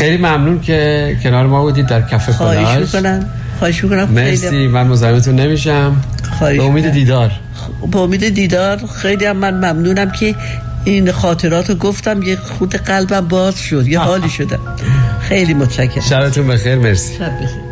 خیلی ممنون که کنار ما بودید در کافه کلاژ. خواهش میکنم. مرسی. من مزاحمتون نمیشم. به امید دیدار. به امید دیدار. خیلی هم من ممنونم که این خاطراتو گفتم، یه خود قلبم باز شد، یه حالی شدم. خیلی متشکرم. شبتون بخیر. مرسی. شب بخیر.